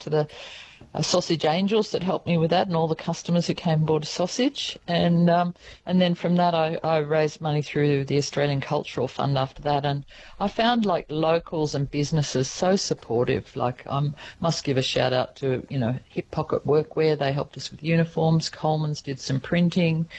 for the Sausage Angels that helped me with that, and all the customers who came aboard a sausage. And then from that, I raised money through the Australian Cultural Fund after that. And I found like locals and businesses so supportive. Like I must give a shout out to, Hip Pocket Workwear. They helped us with uniforms. Coleman's did some printing.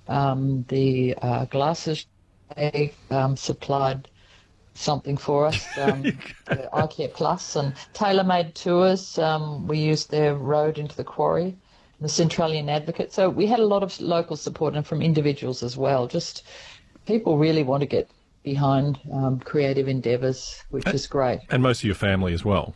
The glasses, they supplied something for us, iCare Plus and tailor-made tours. We used their road into the quarry, the Centralian Advocate. So we had a lot of local support and from individuals as well. Just people really want to get behind creative endeavours, which is great. And most of your family as well.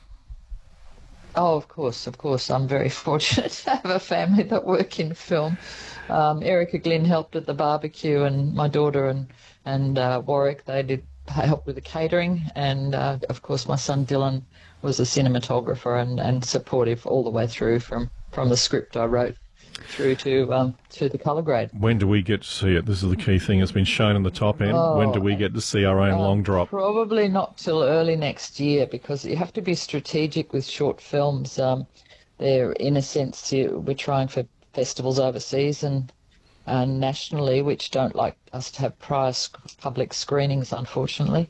Oh, of course. I'm very fortunate to have a family that work in film. Erica Glynn helped at the barbecue, and my daughter and Warwick, they did help with the catering, and of course my son Dylan was a cinematographer and supportive all the way through from the script I wrote through to the colour grade. When do we get to see it? This is the key thing. It's been shown in the top end. When do we get to see our own long drop? Probably not till early next year, because you have to be strategic with short films. They're, in a sense, we're trying for festivals overseas and nationally, which don't like us to have prior public screenings, unfortunately.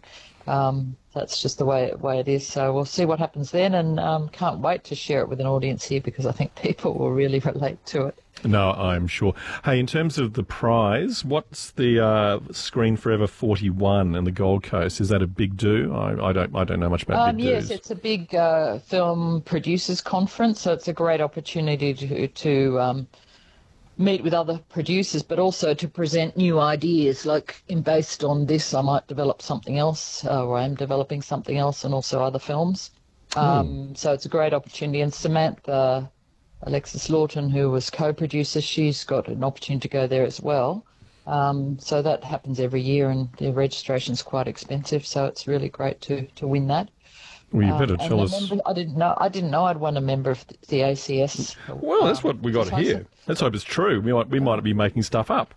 That's just the way it is. So we'll see what happens then, and can't wait to share it with an audience here, because I think people will really relate to it. No, I'm sure. Hey, in terms of the prize, what's the Screen Forever 41 in the Gold Coast? Is that a big do? I don't know much about big yes, do's. it's a big film producers conference, so it's a great opportunity to meet with other producers, but also to present new ideas. Like, based on this, I might develop something else, or I am developing something else, and also other films. So it's a great opportunity. And Samantha Alexis Lawton, who was co-producer, she's got an opportunity to go there as well. So that happens every year, and the registration's quite expensive, so it's really great to win that. Well, you better tell us. I didn't know I'd won a member of the ACS. Well, that's what we got here. Let's hope it's true. We might be making stuff up.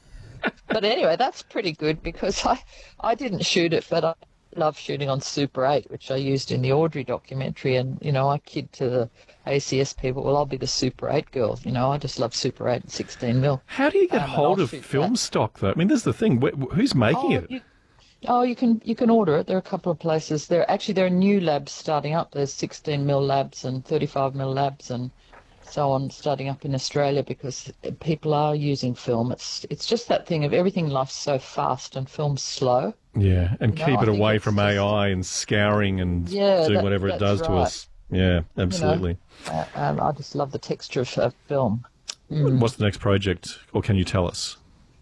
But anyway, that's pretty good, because I didn't shoot it, but I love shooting on Super 8, which I used in the Audrey documentary. And, I kid to the ACS people, well, I'll be the Super 8 girl. I just love Super 8 and 16mm. How do you get hold of film stock, though? I mean, this is the thing. Who's making it? You can order it. There are a couple of places. There are new labs starting up. There's 16mm labs and 35mm labs and so on starting up in Australia, because people are using film. It's just that thing of everything life's so fast and film's slow. Yeah, and keep it away from AI and scouring and doing whatever it does to us. Yeah, absolutely. I just love the texture of film. What's the next project, or can you tell us?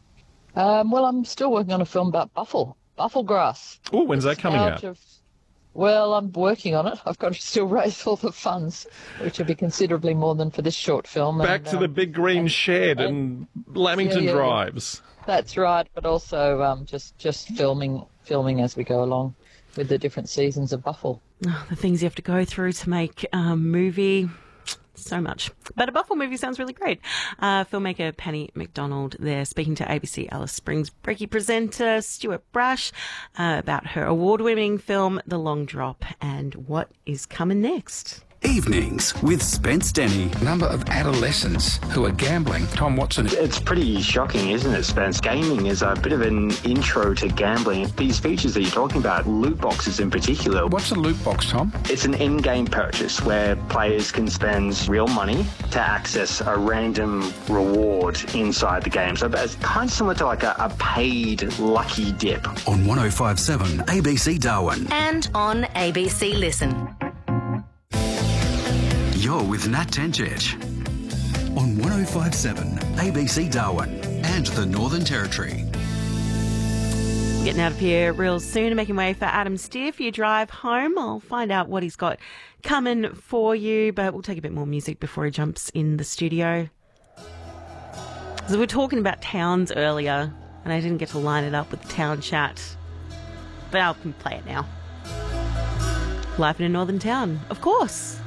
Well, I'm still working on a film about buffel grass. Oh, when's that coming out? Well, I'm working on it. I've got to still raise all the funds, which will be considerably more than for this short film. Back to the big green shed and Lamington Drives. That's right, but also just filming as we go along with the different seasons of Buffel. Oh, the things you have to go through to make a movie. So much. But a Buffel movie sounds really great. Filmmaker Penny McDonald there, speaking to ABC Alice Springs Breaky presenter Stuart Brash about her award-winning film The Long Drop and what is coming next. Evenings with Spence Denny. Number of adolescents who are gambling. Tom Watson. It's pretty shocking, isn't it, Spence? Gaming is a bit of an intro to gambling. These features that you're talking about, loot boxes in particular. What's a loot box, Tom? It's an in-game purchase where players can spend real money to access a random reward inside the game. So it's kind of similar to like a paid lucky dip. On 105.7 ABC Darwin. And on ABC Listen. You're with Nat Tencic on 105.7 ABC Darwin and the Northern Territory. Getting out of here real soon and making way for Adam Steer for your drive home. I'll find out what he's got coming for you, but we'll take a bit more music before he jumps in the studio. So we were talking about towns earlier, and I didn't get to line it up with the town chat, but I can play it now. Life in a northern town, of course.